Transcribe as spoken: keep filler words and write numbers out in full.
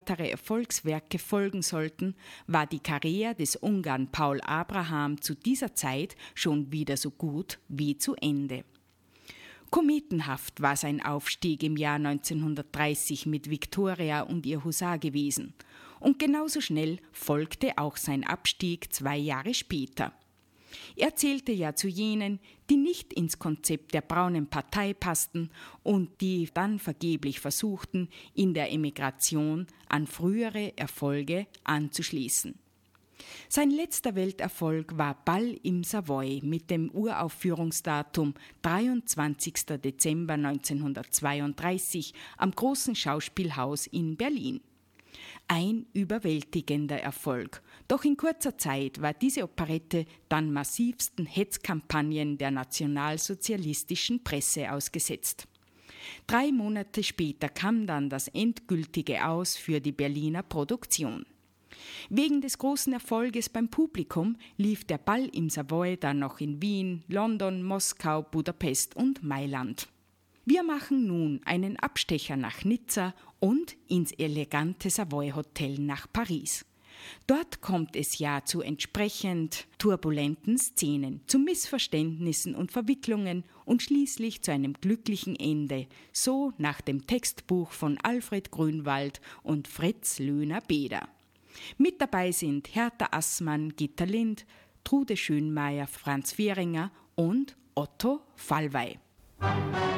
weitere Erfolgswerke folgen sollten, war die Karriere des Ungarn Paul Abraham zu dieser Zeit schon wieder so gut wie zu Ende. Kometenhaft war sein Aufstieg im Jahr neunzehnhundertdreißig mit Viktoria und ihr Husar gewesen. Und genauso schnell folgte auch sein Abstieg zwei Jahre später. Er zählte ja zu jenen, die nicht ins Konzept der braunen Partei passten und die dann vergeblich versuchten, in der Emigration an frühere Erfolge anzuschließen. Sein letzter Welterfolg war Ball im Savoy mit dem Uraufführungsdatum dreiundzwanzigster Dezember neunzehnhundertzweiunddreißig am Großen Schauspielhaus in Berlin. Ein überwältigender Erfolg. Doch in kurzer Zeit war diese Operette dann massivsten Hetzkampagnen der nationalsozialistischen Presse ausgesetzt. Drei Monate später kam dann das endgültige Aus für die Berliner Produktion. Wegen des großen Erfolges beim Publikum lief der Ball im Savoy dann noch in Wien, London, Moskau, Budapest und Mailand. Wir machen nun einen Abstecher nach Nizza und ins elegante Savoy Hotel nach Paris. Dort kommt es ja zu entsprechend turbulenten Szenen, zu Missverständnissen und Verwicklungen und schließlich zu einem glücklichen Ende, so nach dem Textbuch von Alfred Grünwald und Fritz Löhner-Beder. Mit dabei sind Hertha Assmann, Gitta Lind, Trude Schönmeier, Franz Fehringer und Otto Fallwey.